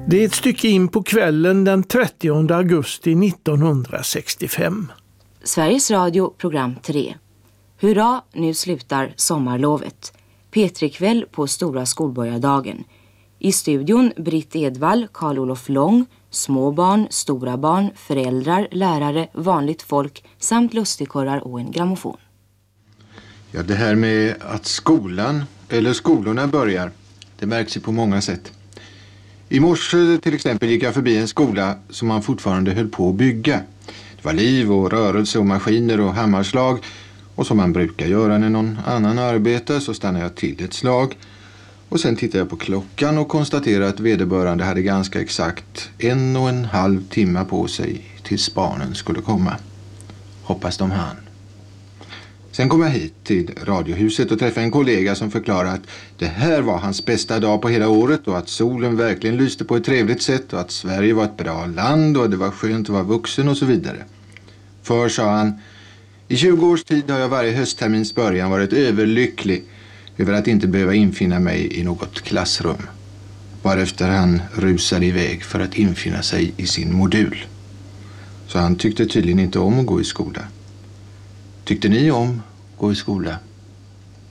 Det är ett stycke in på kvällen den 30 augusti 1965. Sveriges Radio, program 3. Hurra, nu slutar sommarlovet. P3-kväll på Stora skolborgardagen. I studion Britt Edvall, Carl-Olof Lång, små barn, stora barn, föräldrar, lärare, vanligt folk samt lustigkurrar och en grammofon. Ja, det här med att skolan eller skolorna börjar, det märks ju på många sätt. I morse till exempel gick jag förbi en skola som man fortfarande höll på att bygga. Det var liv och rörelse och maskiner och hammarslag, och som man brukar göra när någon annan arbetar så stannade jag till ett slag. Och sen tittade jag på klockan och konstaterade att vederbörande hade ganska exakt 1,5 timme på sig tills barnen skulle komma. Hoppas de hann. Sen kom jag hit till radiohuset och träffade en kollega som förklarade att det här var hans bästa dag på hela året och att solen verkligen lyste på ett trevligt sätt och att Sverige var ett bra land och det var skönt att vara vuxen och så vidare. För, sa han, i 20 års tid har jag varje hösttermins början varit överlycklig över att inte behöva infinna mig i något klassrum. Varefter han rusade iväg för att infinna sig i sin modul. Så han tyckte tydligen inte om att gå i skola. Tyckte ni om att gå i skola?